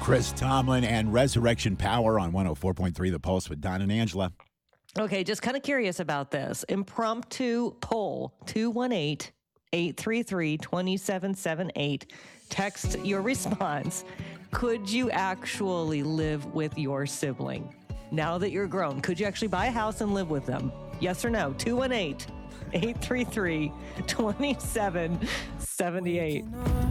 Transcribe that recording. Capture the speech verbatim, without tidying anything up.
Chris Tomlin and Resurrection Power on one oh four point three The Pulse with Don and Angela. Okay, just kind of curious about this. Impromptu poll, two one eight, eight three three, two seven seven eight. Text your response. Could you actually live with your sibling now that you're grown? Could you actually buy a house and live with them? Yes or no? two one eight, eight three three, two seven seven eight.